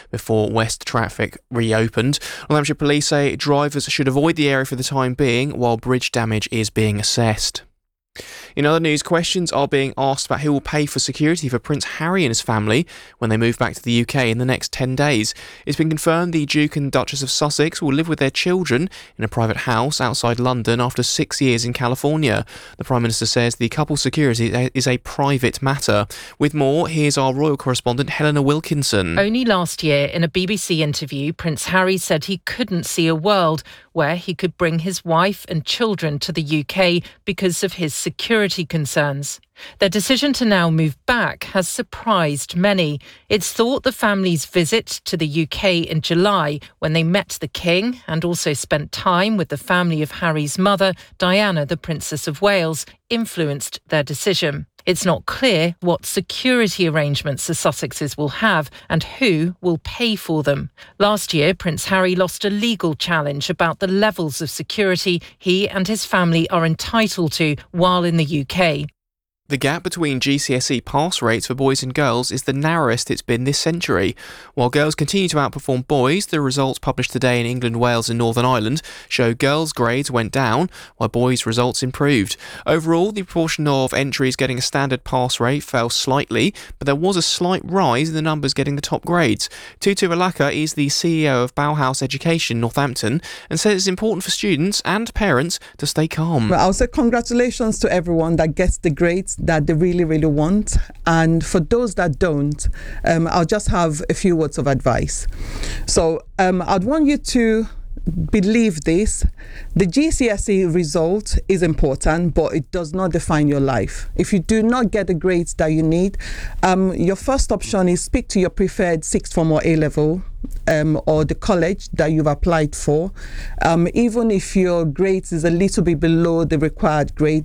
before West traffic reopened. Northamptonshire Police say drivers should avoid the area for the time being while bridge damage is being assessed. In other news, questions are being asked about who will pay for security for Prince Harry and his family when they move back to the UK in the next 10 days. It's been confirmed the Duke and Duchess of Sussex will live with their children in a private house outside London after 6 years in California. The Prime Minister says the couple's security is a private matter. With more, here's our royal correspondent Helena Wilkinson. Only last year, in a BBC interview, Prince Harry said he couldn't see a world where he could bring his wife and children to the UK because of his security concerns. Their decision to now move back has surprised many. It's thought the family's visit to the UK in July, when they met the King and also spent time with the family of Harry's mother, Diana, the Princess of Wales, influenced their decision. It's not clear what security arrangements the Sussexes will have and who will pay for them. Last year, Prince Harry lost a legal challenge about the levels of security he and his family are entitled to while in the UK. The gap between GCSE pass rates for boys and girls is the narrowest it's been this century. While girls continue to outperform boys, the results published today in England, Wales and Northern Ireland show girls' grades went down while boys' results improved. Overall, the proportion of entries getting a standard pass rate fell slightly, but there was a slight rise in the numbers getting the top grades. Tutu Alaka is the CEO of Bauhaus Education Northampton and says it's important for students and parents to stay calm. Well, I'll say congratulations to everyone that gets the grades that they really, really want. And for those that don't, I'll just have a few words of advice. So I'd want you to believe this. The GCSE result is important, but it does not define your life. If you do not get the grades that you need, your first option is speak to your preferred sixth form or A-level or the college that you've applied for. Even if your grades is a little bit below the required grade.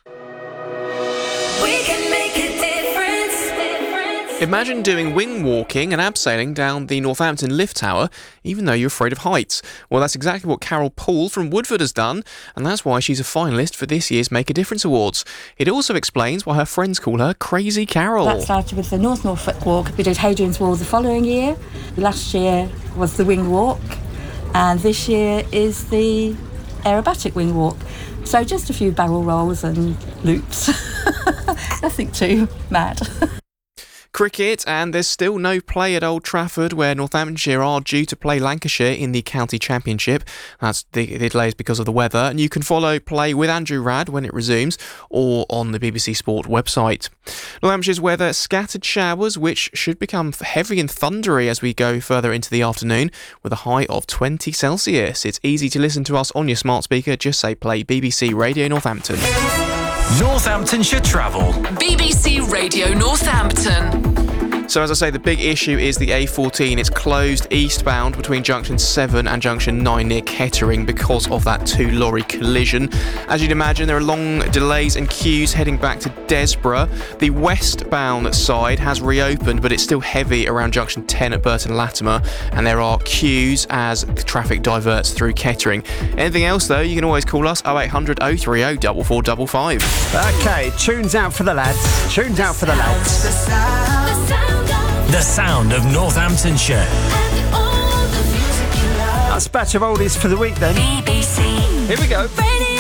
Imagine doing wing walking and abseiling down the Northampton lift tower, even though you're afraid of heights. Well, that's exactly what Carol Poole from Woodford has done, and that's why she's a finalist for this year's Make a Difference Awards. It also explains why her friends call her Crazy Carol. That started with the North Norfolk Walk. We did Hadrian's Wall the following year. Last year was the wing walk, and this year is the aerobatic wing walk. So just a few barrel rolls and loops. Nothing too mad. Cricket, and there's still no play at Old Trafford, where Northamptonshire are due to play Lancashire in the County Championship. That's the delays because of the weather, and you can follow play with Andrew Radd when it resumes, or on the BBC Sport website. Northamptonshire weather, scattered showers, which should become heavy and thundery as we go further into the afternoon, with a high of 20 Celsius. It's easy to listen to us on your smart speaker. Just say play BBC Radio Northampton. Northamptonshire Travel. BBC Radio Northampton. So as I say, the big issue is the A14. It's closed eastbound between Junction 7 and Junction 9 near Kettering because of that two-lorry collision. As you'd imagine, there are long delays and queues heading back to Desborough. The westbound side has reopened, but it's still heavy around Junction 10 at Burton Latimer, and there are queues as the traffic diverts through Kettering. Anything else, though, you can always call us 0800 030 4455. OK, tunes out for the lads. Tunes out for the lads. The sound of Northamptonshire. That's a batch of oldies for the week then. BBC. Here we go.